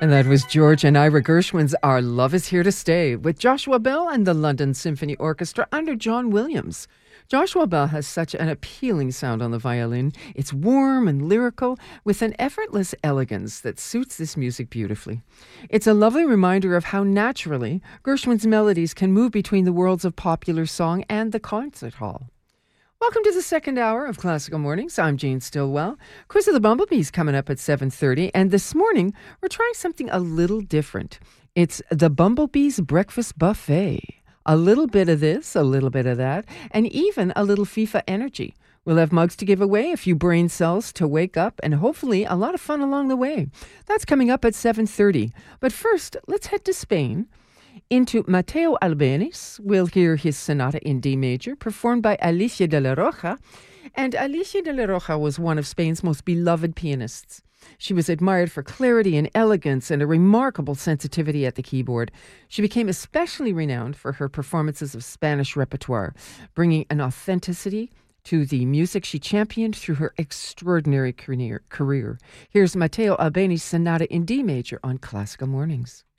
And that was George and Ira Gershwin's Our Love Is Here to Stay with Joshua Bell and the London Symphony Orchestra under John Williams. Joshua Bell has such an appealing sound on the violin. It's warm and lyrical with an effortless elegance that suits this music beautifully. It's a lovely reminder of how naturally Gershwin's melodies can move between the worlds of popular song and the concert hall. Welcome to the second hour of Classical Mornings. I'm Jane Stillwell. Quiz of the Bumblebees coming up at 7:30, and this morning we're trying something a little different. It's the Bumblebees Breakfast Buffet. A little bit of this, a little bit of that, and even a little FIFA energy. We'll have mugs to give away, a few brain cells to wake up, and hopefully a lot of fun along the way. That's coming up at 7:30. But first, let's head to Spain. Into Matteo Albéniz, we'll hear his sonata in D major, performed by Alicia de la Roja. And Alicia de la Roja was one of Spain's most beloved pianists. She was admired for clarity and elegance and a remarkable sensitivity at the keyboard. She became especially renowned for her performances of Spanish repertoire, bringing an authenticity to the music she championed through her extraordinary career. Here's Matteo Albéniz's sonata in D major on Classical Mornings.